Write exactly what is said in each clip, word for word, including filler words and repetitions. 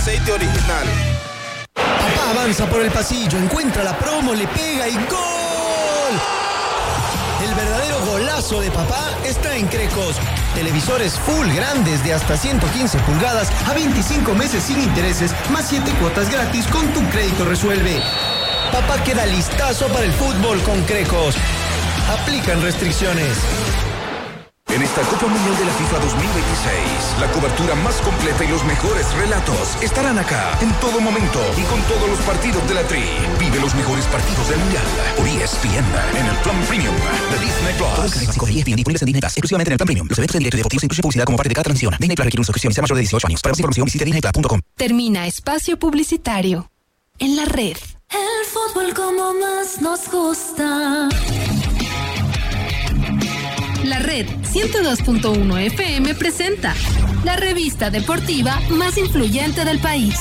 aceite original. Papá avanza por el pasillo, encuentra la promo, le pega y ¡gol! El verdadero golazo de papá está en Crecos. Televisores full grandes de hasta ciento quince pulgadas a veinticinco meses sin intereses, más siete cuotas gratis con tu crédito Resuelve. Papá queda listazo para el fútbol con Crecos. Aplican restricciones. En esta Copa Mundial de la FIFA dos mil veintiséis, la cobertura más completa y los mejores relatos estarán acá en todo momento y con todos los partidos de la Tri. Vive los mejores partidos del Mundial por E S P N en el plan premium de Disney Plus. Todos los canales básicos de E S P N disponibles en Disney Plus, exclusivamente en el plan premium. Los eventos en directo y deportivos incluyen publicidad como parte de cada transmisión. Disney Plus requiere una suscripción y sea mayor de dieciocho años. Para más información visite disney plus punto com. Termina espacio publicitario en la red. El fútbol como más nos gusta. La Red ciento dos punto uno F M presenta la revista deportiva más influyente del país.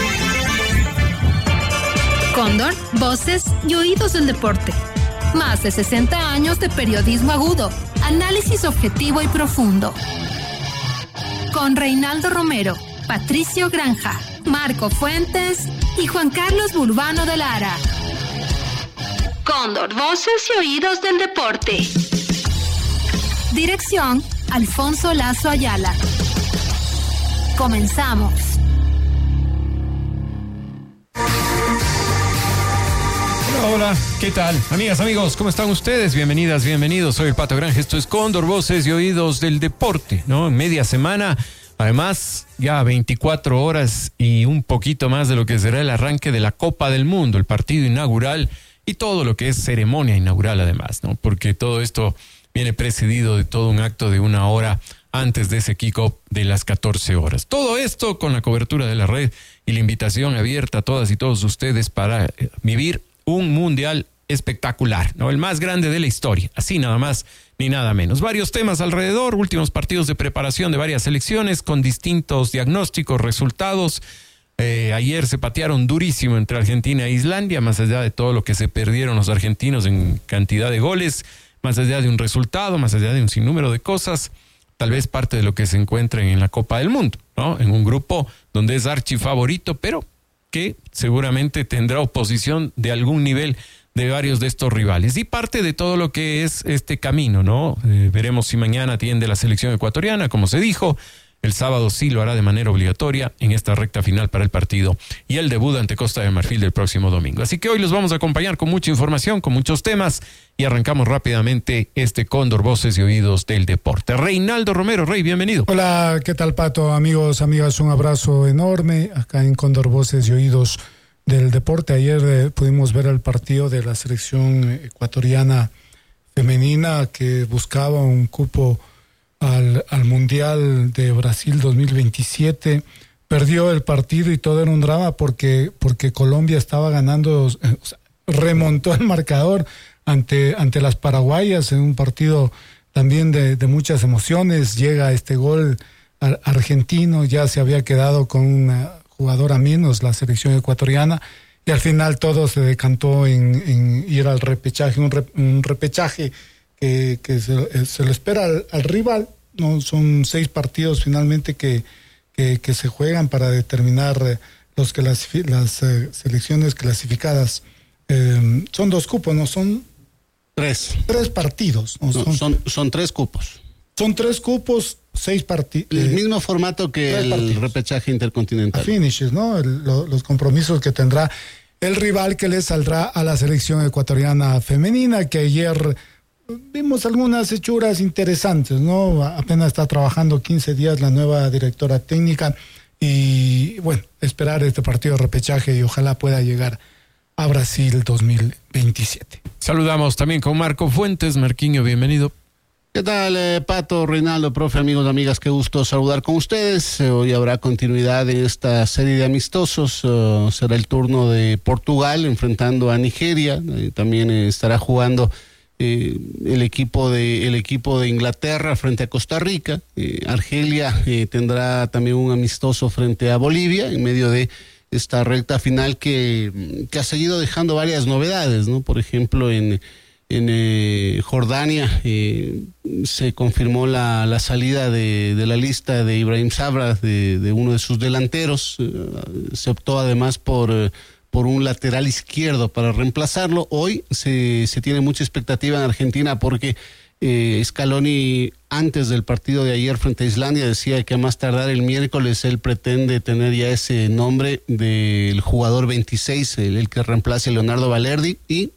Cóndor, voces y oídos del deporte. Más de sesenta años de periodismo agudo, análisis objetivo y profundo. Con Reinaldo Romero, Patricio Granja, Marco Fuentes y Juan Carlos Burbano de Lara. Cóndor, voces y oídos del deporte. Dirección, Alfonso Lazo Ayala. Comenzamos. Hola, hola, ¿qué tal? Amigas, amigos, ¿cómo están ustedes? Bienvenidas, bienvenidos. Soy el Pato Granja, esto es Cóndor, voces y oídos del deporte, ¿no? Media semana, además, ya veinticuatro horas y un poquito más de lo que será el arranque de la Copa del Mundo, el partido inaugural y todo lo que es ceremonia inaugural además, ¿no? Porque todo esto viene precedido de todo un acto de una hora antes de ese kick-off de las catorce horas. Todo esto con la cobertura de la red y la invitación abierta a todas y todos ustedes para vivir un mundial espectacular, ¿no? El más grande de la historia, así nada más ni nada menos. Varios temas alrededor, últimos partidos de preparación de varias selecciones con distintos diagnósticos, resultados. Eh, ayer se patearon durísimo entre Argentina e Islandia, más allá de todo lo que se perdieron los argentinos en cantidad de goles, más allá de un resultado, más allá de un sinnúmero de cosas, tal vez parte de lo que se encuentra en la Copa del Mundo, ¿no? En un grupo donde es archifavorito, pero que seguramente tendrá oposición de algún nivel de varios de estos rivales. Y parte de todo lo que es este camino, ¿no? Eh, veremos si mañana atiende la selección ecuatoriana, como se dijo. El sábado sí lo hará de manera obligatoria en esta recta final para el partido y el debut ante Costa de Marfil del próximo domingo. Así que hoy los vamos a acompañar con mucha información, con muchos temas y arrancamos rápidamente este Cóndor, voces y oídos del deporte. Reinaldo Romero, Rey, bienvenido. Hola, ¿qué tal, Pato? Amigos, amigas, un abrazo enorme acá en Cóndor, voces y oídos del deporte. Ayer eh, pudimos ver el partido de la selección ecuatoriana femenina que buscaba un cupo Al, al Mundial de Brasil dos mil veintisiete, perdió el partido y todo era un drama porque, porque Colombia estaba ganando, eh, o sea, remontó el marcador ante, ante las paraguayas en un partido también de, de muchas emociones. Llega este gol argentino, ya se había quedado con una jugadora menos la selección ecuatoriana y al final todo se decantó en, en ir al repechaje, un, re, un repechaje que, que se, se le espera al, al rival, no son seis partidos finalmente que, que, que se juegan para determinar los que las, las eh, selecciones clasificadas. Eh, son dos cupos, no son tres tres partidos, no, no, son, son son tres cupos. Son tres cupos, seis partidos. El eh, mismo formato que el partidos. Repechaje intercontinental. A finishes, ¿no? El, lo, los compromisos que tendrá el rival que le saldrá a la selección ecuatoriana femenina, que ayer vimos algunas hechuras interesantes, ¿no? Apenas está trabajando quince días la nueva directora técnica y, bueno, esperar este partido de repechaje y ojalá pueda llegar a Brasil dos mil veintisiete. Saludamos también con Marco Fuentes. Marquiño, bienvenido. ¿Qué tal, eh, Pato, Reinaldo, profe, amigos, amigas? Qué gusto saludar con ustedes. Eh, hoy habrá continuidad en esta serie de amistosos. Uh, será el turno de Portugal enfrentando a Nigeria. Eh, también eh, estará jugando Eh, el equipo de el equipo de Inglaterra frente a Costa Rica. eh, Argelia eh, tendrá también un amistoso frente a Bolivia en medio de esta recta final que, que ha seguido dejando varias novedades, ¿no? Por ejemplo, en, en eh, Jordania. Eh, se confirmó la, la salida de, de la lista de Ibrahim Sabra, de, de uno de sus delanteros. Eh, se optó además por, eh, por un lateral izquierdo para reemplazarlo. Hoy se, se tiene mucha expectativa en Argentina porque eh, Scaloni, antes del partido de ayer frente a Islandia, decía que a más tardar el miércoles él pretende tener ya ese nombre del jugador veintiséis, el, el que reemplace a Leonardo Balerdi, y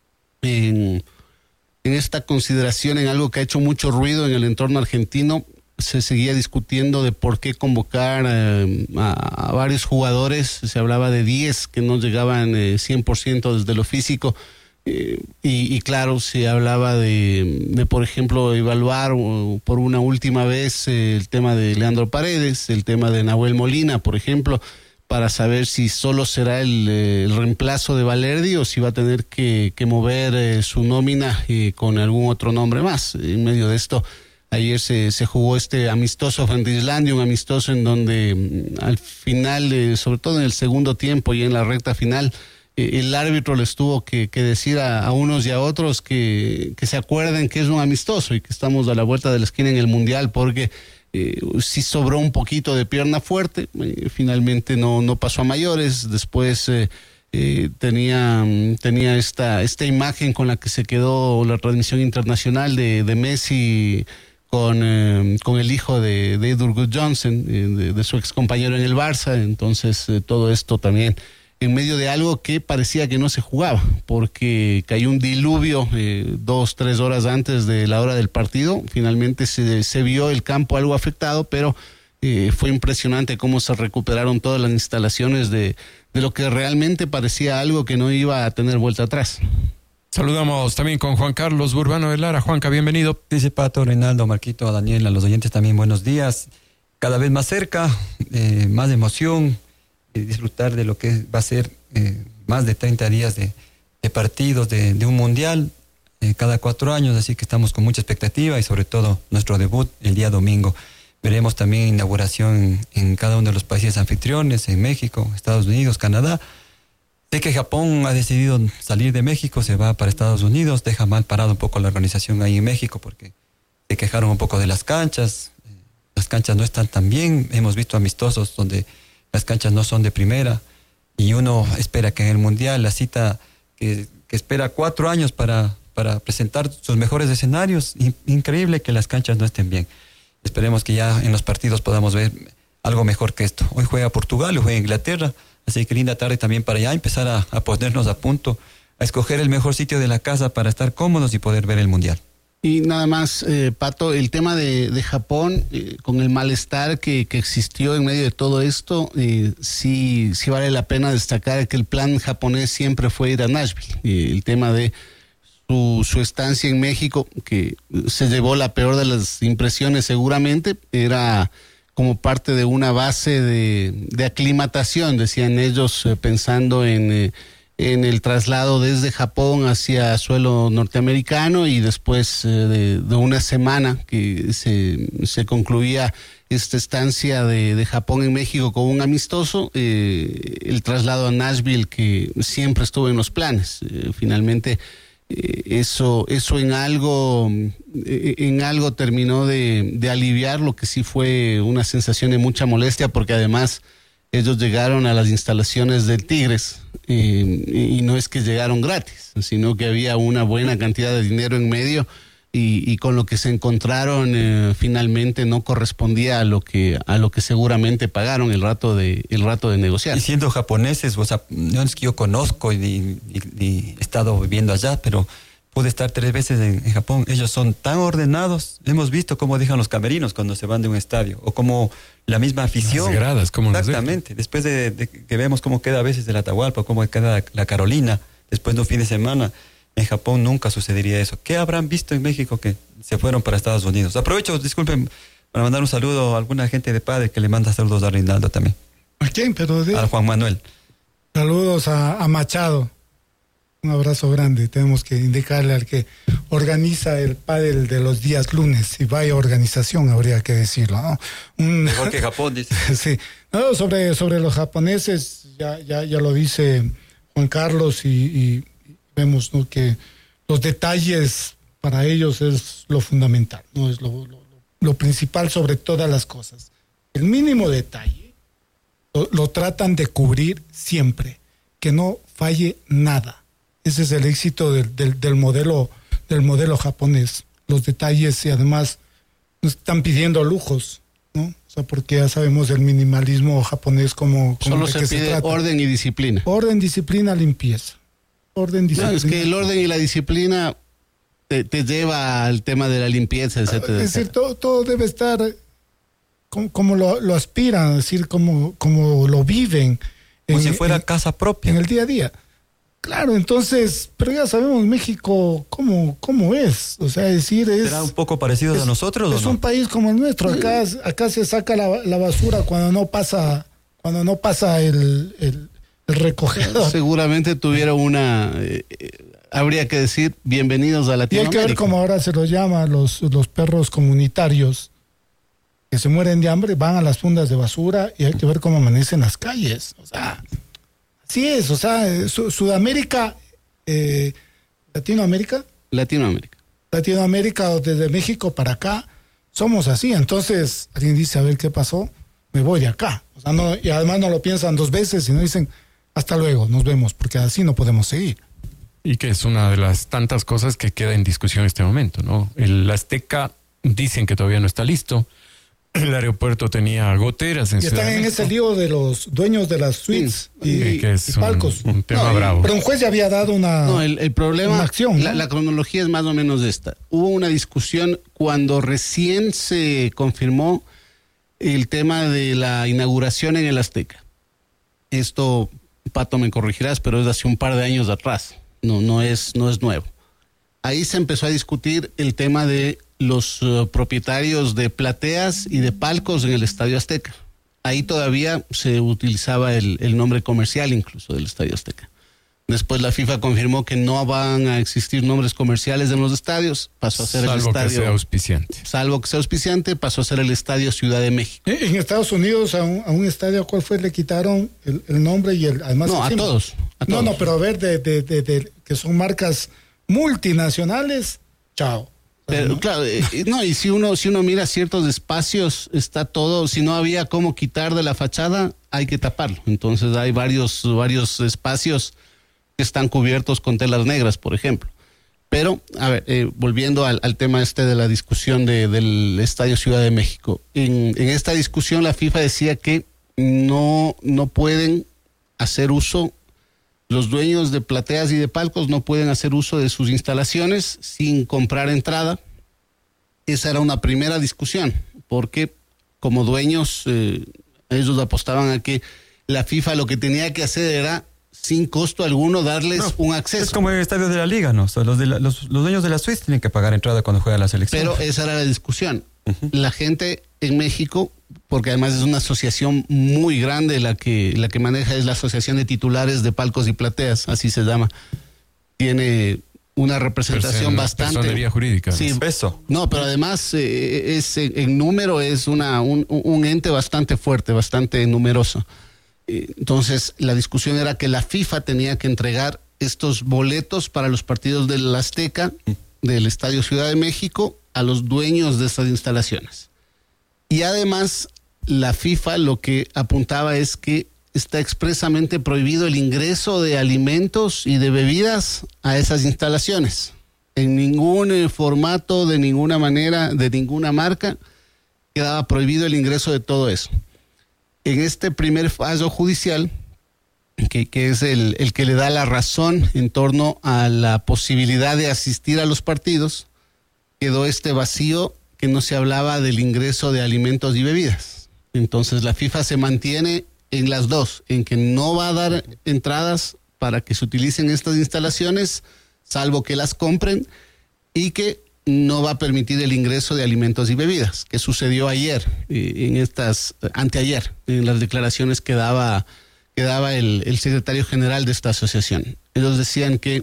en, en esta consideración, en algo que ha hecho mucho ruido en el entorno argentino, se seguía discutiendo de por qué convocar eh, a, a varios jugadores. Se hablaba de diez que no llegaban eh, cien por ciento desde lo físico, eh, y, y claro, se hablaba de, de por ejemplo, evaluar o, por una última vez eh, el tema de Leandro Paredes, el tema de Nahuel Molina, por ejemplo, para saber si solo será el, el reemplazo de Balerdi o si va a tener que, que mover eh, su nómina eh, con algún otro nombre más. En medio de esto, ayer se, se jugó este amistoso frente a Islandia, un amistoso en donde al final, eh, sobre todo en el segundo tiempo y en la recta final, eh, el árbitro les tuvo que, que decir a, a unos y a otros que, que se acuerden que es un amistoso y que estamos a la vuelta de la esquina en el Mundial, porque Eh, sí sobró un poquito de pierna fuerte. Eh, finalmente no, no pasó a mayores. Después eh, eh, tenía, tenía esta, esta imagen con la que se quedó la transmisión internacional de, de Messi con, eh, con el hijo de, de Edward Good Johnson, eh, de, de su ex compañero en el Barça. Entonces eh, todo esto también en medio de algo que parecía que no se jugaba, porque cayó un diluvio eh, dos, tres horas antes de la hora del partido. Finalmente se, se vio el campo algo afectado, pero eh, fue impresionante cómo se recuperaron todas las instalaciones de, de lo que realmente parecía algo que no iba a tener vuelta atrás. Saludamos también con Juan Carlos Burbano de Lara. Juanca, bienvenido. Dice Pato, Reinaldo, Marquito, a Daniel, a los oyentes también buenos días. Cada vez más cerca, eh, más emoción, disfrutar de lo que va a ser eh, más de treinta días de, de partidos de, de un mundial eh, cada cuatro años, así que estamos con mucha expectativa y sobre todo nuestro debut el día domingo. Veremos también inauguración en, en cada uno de los países anfitriones, en México, Estados Unidos, Canadá. Sé que Japón ha decidido salir de México, se va para Estados Unidos, deja mal parado un poco la organización ahí en México porque se quejaron un poco de las canchas, eh, las canchas no están tan bien, hemos visto amistosos donde las canchas no son de primera y uno espera que en el Mundial, la cita que, que espera cuatro años para, para presentar sus mejores escenarios, in, increíble que las canchas no estén bien. Esperemos que ya en los partidos podamos ver algo mejor que esto. Hoy juega Portugal, hoy juega Inglaterra, así que linda tarde también para ya empezar a, a ponernos a punto, a escoger el mejor sitio de la casa para estar cómodos y poder ver el Mundial. Y nada más, eh, Pato, el tema de, de Japón, eh, con el malestar que, que existió en medio de todo esto, eh, sí, sí vale la pena destacar que el plan japonés siempre fue ir a Nashville. Eh, el tema de su, su estancia en México, que se llevó la peor de las impresiones seguramente, era como parte de una base de, de aclimatación, decían ellos, eh, pensando en... Eh, en el traslado desde Japón hacia suelo norteamericano y después eh, de, de una semana que se, se concluía esta estancia de, de Japón en México con un amistoso, eh, el traslado a Nashville que siempre estuvo en los planes. Eh, finalmente eh, eso, eso en algo, eh, en algo terminó de, de aliviar lo que sí fue una sensación de mucha molestia, porque además ellos llegaron a las instalaciones del Tigres eh, y no es que llegaron gratis, sino que había una buena cantidad de dinero en medio y, y con lo que se encontraron eh, finalmente no correspondía a lo que a lo que seguramente pagaron el rato de el rato de negociar. Y siendo japoneses, o sea, no es que yo conozco y, y, y he estado viviendo allá, pero pude estar tres veces en, en Japón. Ellos son tan ordenados. Hemos visto cómo dejan los camerinos cuando se van de un estadio. O como la misma afición. Las gradas, como exactamente. Después de, de que vemos cómo queda a veces el Atahualpa, cómo queda la Carolina, después de un fin de semana, en Japón nunca sucedería eso. ¿Qué habrán visto en México que se fueron para Estados Unidos? Aprovecho, disculpen, para mandar un saludo a alguna gente de Padre que le manda saludos a Reinaldo también. ¿A quién? Pero de... A Juan Manuel. Saludos a, a Machado. Un abrazo grande. Tenemos que indicarle al que organiza el pádel de los días lunes, y vaya organización, habría que decirlo, ¿no? Un... Mejor que Japón, dice. Sí. No, sobre, sobre los japoneses, ya, ya, ya lo dice Juan Carlos, y, y vemos, ¿no?, que los detalles para ellos es lo fundamental, no es lo, lo, lo principal sobre todas las cosas. El mínimo detalle lo, lo tratan de cubrir siempre, que no falle nada. Ese es el éxito del, del, del modelo del modelo japonés. Los detalles, y además no están pidiendo lujos, ¿no? O sea, porque ya sabemos el minimalismo japonés como, como solo de se qué pide se trata. Orden y disciplina. Orden, disciplina, limpieza. Orden, disciplina. No, es que el orden y la disciplina te, te lleva al tema de la limpieza, etcétera. Es decir, todo, todo debe estar como, como lo, lo aspiran, es decir, como, como lo viven. Como en, si fuera en, casa propia. En el día a día. Claro, entonces, pero ya sabemos México cómo, cómo es. O sea, es decir, es... ¿Será un poco parecido es, a nosotros es o no? un país como el nuestro. Acá, acá se saca la, la basura cuando no pasa, cuando no pasa el, el, el recogedor. Seguramente tuvieron una... Eh, habría que decir, bienvenidos a Latinoamérica. Y hay que ver cómo ahora se los llama los, los perros comunitarios que se mueren de hambre, van a las fundas de basura y hay que ver cómo amanecen las calles. O sea... Así es, o sea, Sudamérica, eh, Latinoamérica. Latinoamérica. Latinoamérica, o desde México para acá, somos así. Entonces, alguien dice, a ver qué pasó, me voy de acá. O sea, no, y además no lo piensan dos veces, sino dicen, hasta luego, nos vemos, porque así no podemos seguir. Y que es una de las tantas cosas que queda en discusión en este momento, ¿no? El Azteca dicen que todavía no está listo. El aeropuerto tenía goteras en y están en ese lío de los dueños de las suites sí, y, y, que es y palcos. Un, un tema no, bravo. Pero un juez ya había dado una No, el, el problema, una acción, la, ¿no? la cronología es más o menos esta. Hubo una discusión cuando recién se confirmó el tema de la inauguración en el Azteca. Esto, Pato, me corregirás, pero es hace un par de años atrás. No, no es, no es nuevo. Ahí se empezó a discutir el tema de los uh, propietarios de plateas y de palcos en el Estadio Azteca. Ahí todavía se utilizaba el, el nombre comercial incluso del Estadio Azteca. Después la FIFA confirmó que no van a existir nombres comerciales en los estadios, pasó a ser salvo el estadio... que sea auspiciante. Salvo que sea auspiciante, pasó a ser el Estadio Ciudad de México. En Estados Unidos a un, a un estadio, ¿cuál fue? Le quitaron el, el nombre y el además... No, a todos, a todos. No, no, pero a ver, de, de, de, de, que son marcas multinacionales, chao. Pero ¿no? claro, eh, no, y si uno, si uno mira ciertos espacios, está todo, si no había cómo quitar de la fachada, hay que taparlo. Entonces hay varios, varios espacios que están cubiertos con telas negras, por ejemplo. Pero, a ver, eh, volviendo al, al tema este de la discusión de, del Estadio Ciudad de México. En, en esta discusión la FIFA decía que no, no pueden hacer uso, los dueños de plateas y de palcos no pueden hacer uso de sus instalaciones sin comprar entrada. Esa era una primera discusión, porque como dueños, eh, ellos apostaban a que la FIFA lo que tenía que hacer era, sin costo alguno, darles no, un acceso. Es como el estadio de la liga, ¿no? O sea, los, de la, los, los dueños de la Suiza tienen que pagar entrada cuando juega la selección. Pero esa era la discusión. Uh-huh. La gente en México, porque además es una asociación muy grande la que, la que maneja, es la Asociación de Titulares de Palcos y Plateas, así se llama. Tiene una representación Person- bastante... Personería jurídica. Sí, Eso. no, pero además eh, es en, en número es una un, un ente bastante fuerte, bastante numeroso. Eh, entonces la discusión era que la FIFA tenía que entregar estos boletos para los partidos del Azteca, del Estadio Ciudad de México, a los dueños de estas instalaciones. Y además la FIFA lo que apuntaba es que está expresamente prohibido el ingreso de alimentos y de bebidas a esas instalaciones. En ningún eh, formato, de ninguna manera, de ninguna marca, quedaba prohibido el ingreso de todo eso. En este primer fallo judicial, que, que es el, el que le da la razón en torno a la posibilidad de asistir a los partidos, quedó este vacío que no se hablaba del ingreso de alimentos y bebidas. Entonces la FIFA se mantiene en las dos, en que no va a dar entradas para que se utilicen estas instalaciones, salvo que las compren, y que no va a permitir el ingreso de alimentos y bebidas, que sucedió ayer, eh, en estas, anteayer, en las declaraciones que daba, que daba el, el secretario general de esta asociación. Ellos decían que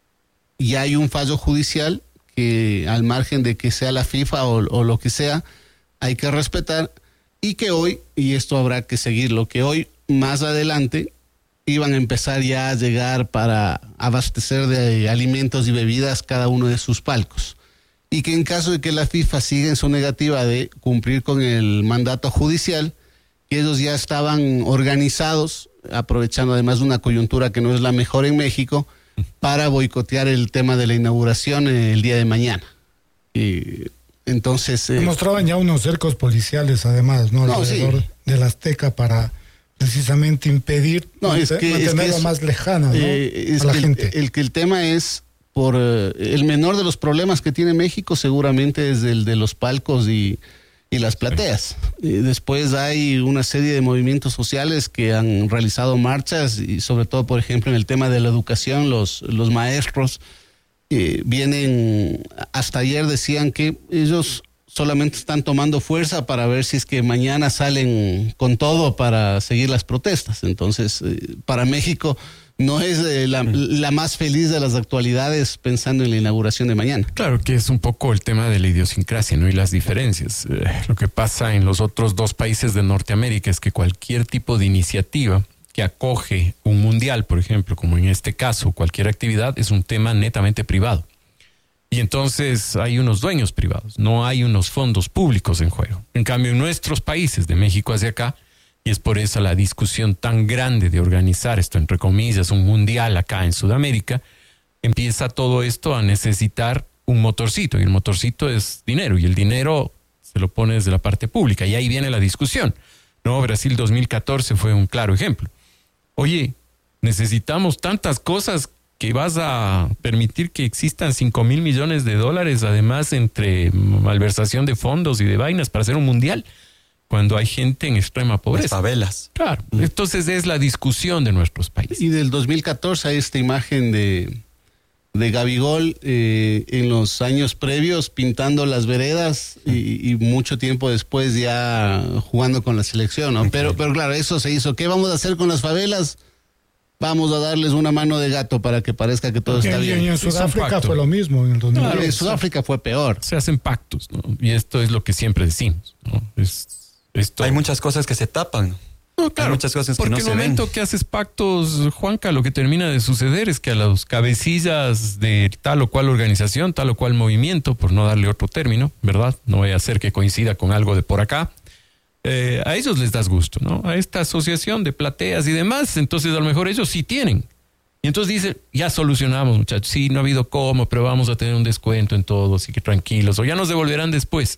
ya hay un fallo judicial que, al margen de que sea la FIFA o, o lo que sea, hay que respetar, y que hoy, y esto habrá que seguirlo, que hoy, más adelante, iban a empezar ya a llegar para abastecer de alimentos y bebidas cada uno de sus palcos. Y que en caso de que la FIFA siga en su negativa de cumplir con el mandato judicial, que ellos ya estaban organizados, aprovechando además de una coyuntura que no es la mejor en México, para boicotear el tema de la inauguración el día de mañana. Y entonces... Eh, mostraban ya unos cercos policiales además, ¿no? no Alrededor sí. del Azteca para precisamente impedir no, es que, mantenerla es que es, más lejana, ¿no? Eh, es a la que gente. El, el que el tema es... por uh, el menor de los problemas que tiene México seguramente es el de los palcos y, y las plateas. Y después hay una serie de movimientos sociales que han realizado marchas y sobre todo, por ejemplo, en el tema de la educación, los, los maestros eh, vienen, hasta ayer decían que ellos solamente están tomando fuerza para ver si es que mañana salen con todo para seguir las protestas. Entonces, eh, para México no es eh, la, la más feliz de las actualidades pensando en la inauguración de mañana. Claro que es un poco el tema de la idiosincrasia, ¿no? Y las diferencias. Eh, lo que pasa en los otros dos países de Norteamérica es que cualquier tipo de iniciativa que acoge un mundial, por ejemplo, como en este caso, cualquier actividad, es un tema netamente privado. Y entonces hay unos dueños privados, no hay unos fondos públicos en juego. En cambio, en nuestros países, de México hacia acá, y es por eso la discusión tan grande de organizar esto, entre comillas, un mundial acá en Sudamérica, empieza todo esto a necesitar un motorcito, y el motorcito es dinero, y el dinero se lo pone desde la parte pública, y ahí viene la discusión, ¿no? Brasil dos mil catorce fue un claro ejemplo. Oye, necesitamos tantas cosas que vas a permitir que existan cinco mil millones de dólares, además entre malversación de fondos y de vainas para hacer un mundial, cuando hay gente en extrema pobreza. Las favelas. Claro. Mm. Entonces es la discusión de nuestros países. Y del dos mil catorce hay esta imagen de, de Gabigol eh, en los años previos pintando las veredas y, y mucho tiempo después ya jugando con la selección, ¿no? Okay. Pero, pero claro, eso se hizo. ¿Qué vamos a hacer con las favelas? Vamos a darles una mano de gato para que parezca que todo okay, está bien. Y en Sudáfrica fue lo mismo. En el dos mil claro, en Sudáfrica fue peor. Se hacen pactos, ¿no? Y esto es lo que siempre decimos, ¿no? Es, esto... Hay muchas cosas que se tapan. No, claro, hay muchas cosas que no se ven. Porque el momento que haces pactos, Juanca, lo que termina de suceder es que a los cabecillas de tal o cual organización, tal o cual movimiento, por no darle otro término, ¿verdad? No vaya a ser que coincida con algo de por acá. Eh, a ellos les das gusto, ¿no? A esta asociación de plateas y demás, entonces a lo mejor ellos sí tienen. Y entonces dicen, ya solucionamos, muchachos, sí, no ha habido cómo, pero vamos a tener un descuento en todo, así que tranquilos, o ya nos devolverán después.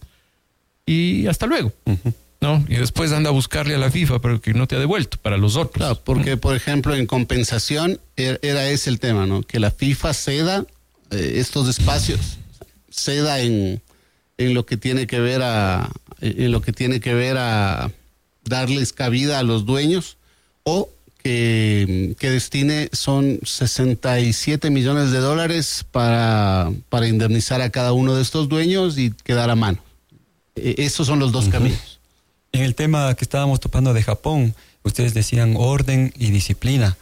Y hasta luego, uh-huh. ¿no? Y después anda a buscarle a la FIFA, pero que no te ha devuelto para los otros. Claro, porque, por ejemplo, en compensación era ese el tema, ¿no? Que la FIFA ceda eh, estos espacios, ceda en, en lo que tiene que ver a... en lo que tiene que ver a darles cabida a los dueños o que, que destine son sesenta y siete millones de dólares para, para indemnizar a cada uno de estos dueños y quedar a mano. Eh, esos son los dos uh-huh. caminos. En el tema que estábamos topando de Japón, ustedes decían orden y disciplina.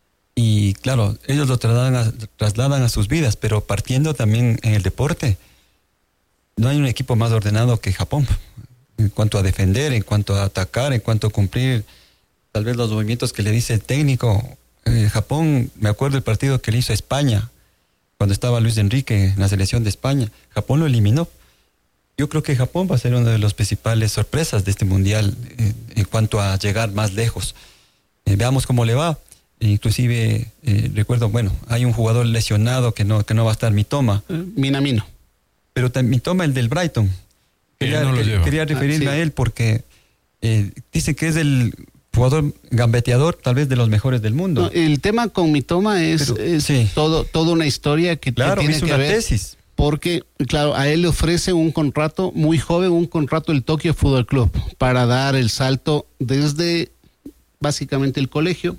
Y claro, ellos lo trasladan a, trasladan a sus vidas, pero partiendo también en el deporte, no hay un equipo más ordenado que Japón. En cuanto a defender, en cuanto a atacar, en cuanto a cumplir tal vez los movimientos que le dice el técnico. Eh, Japón, me acuerdo el partido que le hizo a España, cuando estaba Luis Enrique en la selección de España. Japón lo eliminó. Yo creo que Japón va a ser una de las principales sorpresas de este mundial eh, en cuanto a llegar más lejos. Eh, veamos cómo le va. E inclusive, eh, recuerdo, bueno, hay un jugador lesionado que no, que no va a estar, Mitoma. Eh, Minamino. Pero Mitoma, el del Brighton. Quería, no quería, quería referirme ah, sí. a él porque eh, dice que es el jugador gambeteador tal vez de los mejores del mundo. No, el tema con Mitoma es, Pero, es sí. todo, toda una historia que, claro, que tiene hizo que una ver tesis. Porque, claro, a él le ofrece un contrato muy joven, un contrato del Tokyo Fútbol Club para dar el salto desde básicamente el colegio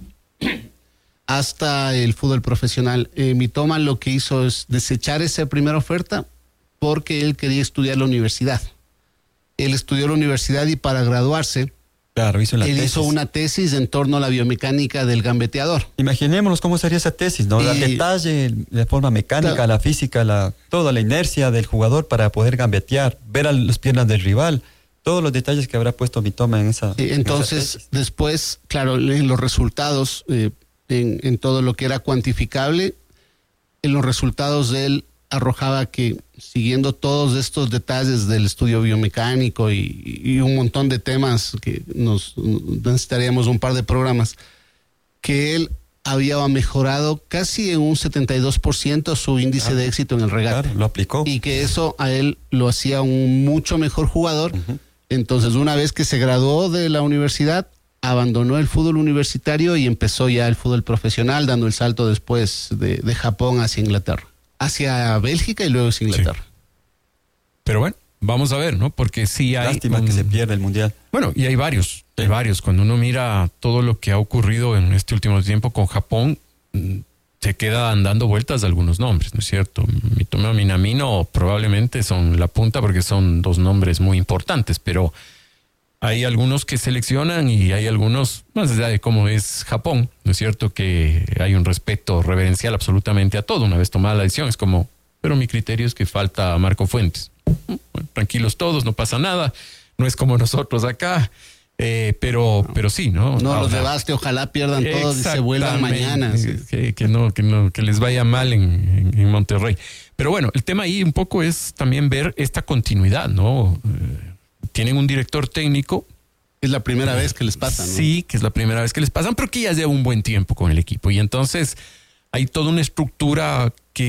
hasta el fútbol profesional. Eh, Mitoma lo que hizo es desechar esa primera oferta porque él quería estudiar la universidad. Él estudió la universidad y para graduarse, claro, hizo la él tesis. hizo una tesis en torno a la biomecánica del gambeteador. Imaginémonos cómo sería esa tesis, ¿no? El detalle, la forma mecánica, claro. la física, la, toda la inercia del jugador para poder gambetear, ver a las piernas del rival, todos los detalles que habrá puesto Mitoma en esa sí, Entonces, en esa tesis. Después, claro, en los resultados, eh, en, en todo lo que era cuantificable. En los resultados de él arrojaba que, siguiendo todos estos detalles del estudio biomecánico y, y un montón de temas que nos necesitaríamos un par de programas, que él había mejorado casi en un setenta y dos por ciento su índice claro, de éxito en el regate. Claro, lo aplicó. Y que eso a él lo hacía un mucho mejor jugador. Uh-huh. Entonces, una vez que se graduó de la universidad, abandonó el fútbol universitario y empezó ya el fútbol profesional, dando el salto después de, de Japón hacia Inglaterra. Hacia Bélgica y luego hacia Inglaterra. Sí. Pero bueno, vamos a ver, ¿no? Porque sí hay... Lástima un... que se pierde el Mundial. Bueno, y hay varios, hay varios. Cuando uno mira todo lo que ha ocurrido en este último tiempo con Japón, se quedan dando vueltas algunos nombres, ¿no es cierto? Mitoma Minamino probablemente son la punta porque son dos nombres muy importantes, pero hay algunos que seleccionan y hay algunos, más allá de cómo es Japón, ¿no es cierto? Que hay un respeto reverencial absolutamente a todo. Una vez tomada la decisión, es como, pero mi criterio es que falta Marco Fuentes. Bueno, tranquilos todos, no pasa nada. No es como nosotros acá, eh, pero, pero sí, ¿no? No Ahora, los de Baste, ojalá pierdan todos y se vuelvan mañana. Sí. Que, que, no, que no, que les vaya mal en, en, en Monterrey. Pero bueno, el tema ahí un poco es también ver esta continuidad, ¿no? Eh, tienen un director técnico. Es la primera vez que les pasa, ¿no? Sí, que es la primera vez que les pasan, pero que ya lleva un buen tiempo con el equipo. Y entonces hay toda una estructura que